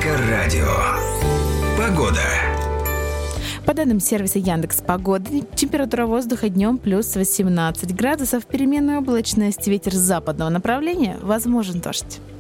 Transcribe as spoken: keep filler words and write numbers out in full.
Эльдоррадио. Погода. По данным сервиса Яндекс.Погоды, температура воздуха днем плюс восемнадцать градусов, переменная облачность, ветер с западного направления, возможен дождь.